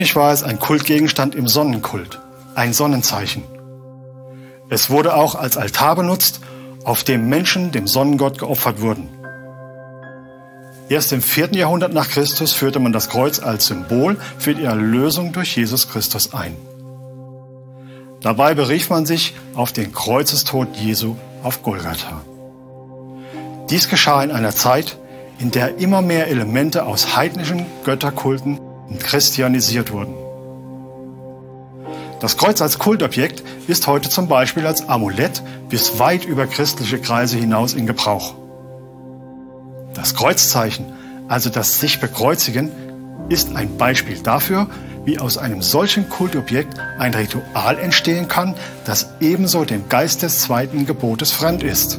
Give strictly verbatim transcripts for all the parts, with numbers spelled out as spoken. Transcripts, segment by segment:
war es ein Kultgegenstand im Sonnenkult, ein Sonnenzeichen. Es wurde auch als Altar benutzt, auf dem Menschen dem Sonnengott geopfert wurden. Erst im vierten Jahrhundert nach Christus führte man das Kreuz als Symbol für die Erlösung durch Jesus Christus ein. Dabei berief man sich auf den Kreuzestod Jesu auf Golgatha. Dies geschah in einer Zeit, in der immer mehr Elemente aus heidnischen Götterkulten christianisiert wurden. Das Kreuz als Kultobjekt ist heute zum Beispiel als Amulett bis weit über christliche Kreise hinaus in Gebrauch. Das Kreuzzeichen, also das sich bekreuzigen, ist ein Beispiel dafür, wie aus einem solchen Kultobjekt ein Ritual entstehen kann, das ebenso dem Geist des zweiten Gebotes fremd ist.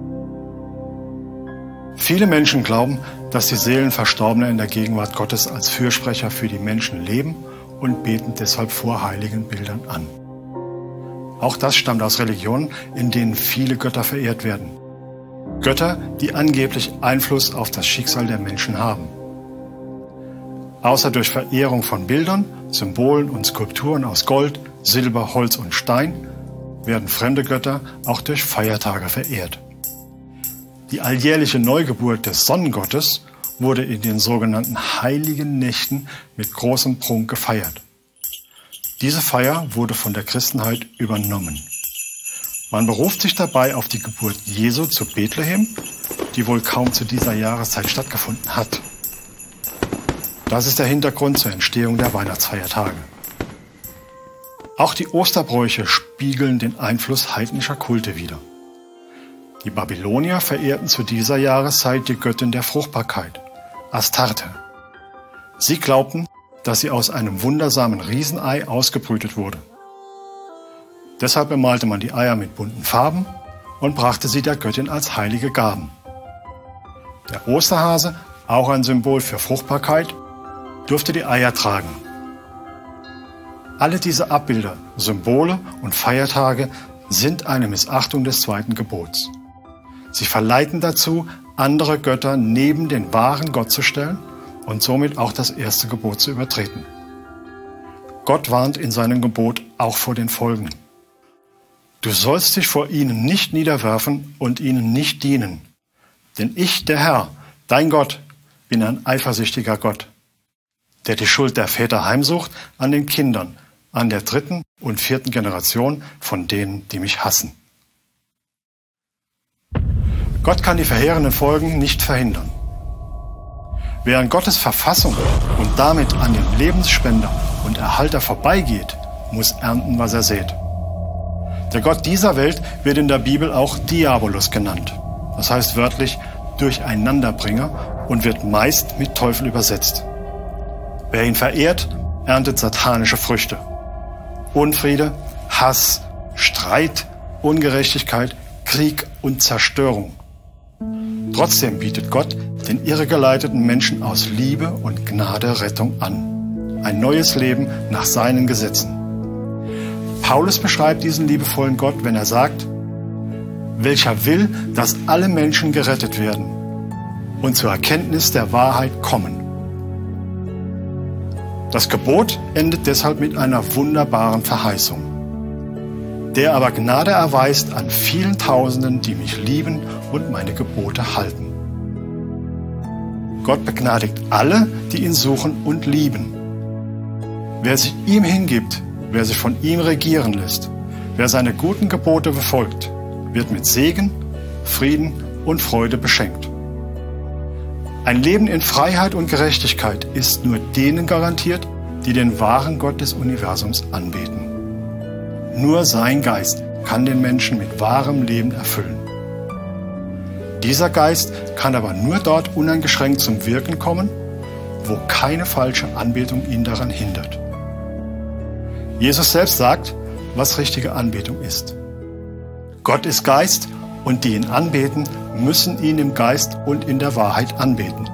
Viele Menschen glauben, dass die Seelen Verstorbener in der Gegenwart Gottes als Fürsprecher für die Menschen leben und beten deshalb vor heiligen Bildern an. Auch das stammt aus Religionen, in denen viele Götter verehrt werden. Götter, die angeblich Einfluss auf das Schicksal der Menschen haben. Außer durch Verehrung von Bildern, Symbolen und Skulpturen aus Gold, Silber, Holz und Stein werden fremde Götter auch durch Feiertage verehrt. Die alljährliche Neugeburt des Sonnengottes wurde in den sogenannten heiligen Nächten mit großem Prunk gefeiert. Diese Feier wurde von der Christenheit übernommen. Man beruft sich dabei auf die Geburt Jesu zu Bethlehem, die wohl kaum zu dieser Jahreszeit stattgefunden hat. Das ist der Hintergrund zur Entstehung der Weihnachtsfeiertage. Auch die Osterbräuche spiegeln den Einfluss heidnischer Kulte wider. Die Babylonier verehrten zu dieser Jahreszeit die Göttin der Fruchtbarkeit, Astarte. Sie glaubten, dass sie aus einem wundersamen Riesenei ausgebrütet wurde. Deshalb bemalte man die Eier mit bunten Farben und brachte sie der Göttin als heilige Gaben. Der Osterhase, auch ein Symbol für Fruchtbarkeit, durfte die Eier tragen. Alle diese Abbilder, Symbole und Feiertage sind eine Missachtung des zweiten Gebots. Sie verleiten dazu, andere Götter neben den wahren Gott zu stellen und somit auch das erste Gebot zu übertreten. Gott warnt in seinem Gebot auch vor den Folgen. Du sollst dich vor ihnen nicht niederwerfen und ihnen nicht dienen. Denn ich, der Herr, dein Gott, bin ein eifersüchtiger Gott, der die Schuld der Väter heimsucht an den Kindern, an der dritten und vierten Generation von denen, die mich hassen. Gott kann die verheerenden Folgen nicht verhindern. Wer an Gottes Verfassung und damit an dem Lebensspender und Erhalter vorbeigeht, muss ernten, was er sät. Der Gott dieser Welt wird in der Bibel auch Diabolus genannt. Das heißt wörtlich Durcheinanderbringer und wird meist mit Teufel übersetzt. Wer ihn verehrt, erntet satanische Früchte. Unfriede, Hass, Streit, Ungerechtigkeit, Krieg und Zerstörung. Trotzdem bietet Gott den irregeleiteten Menschen aus Liebe und Gnade Rettung an. Ein neues Leben nach seinen Gesetzen. Paulus beschreibt diesen liebevollen Gott, wenn er sagt, welcher will, dass alle Menschen gerettet werden und zur Erkenntnis der Wahrheit kommen. Das Gebot endet deshalb mit einer wunderbaren Verheißung. Der aber Gnade erweist an vielen Tausenden, die mich lieben und meine Gebote halten. Gott begnadigt alle, die ihn suchen und lieben. Wer sich ihm hingibt, wer sich von ihm regieren lässt, wer seine guten Gebote befolgt, wird mit Segen, Frieden und Freude beschenkt. Ein Leben in Freiheit und Gerechtigkeit ist nur denen garantiert, die den wahren Gott des Universums anbeten. Nur sein Geist kann den Menschen mit wahrem Leben erfüllen. Dieser Geist kann aber nur dort uneingeschränkt zum Wirken kommen, wo keine falsche Anbetung ihn daran hindert. Jesus selbst sagt, was richtige Anbetung ist. Gott ist Geist und die ihn anbeten, müssen ihn im Geist und in der Wahrheit anbeten.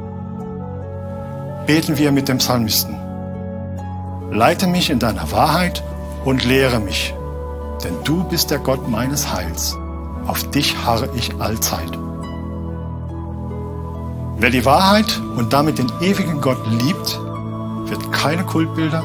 Beten wir mit dem Psalmisten. Leite mich in deiner Wahrheit und lehre mich, denn du bist der Gott meines Heils. Auf dich harre ich allzeit. Wer die Wahrheit und damit den ewigen Gott liebt, wird keine Kultbilder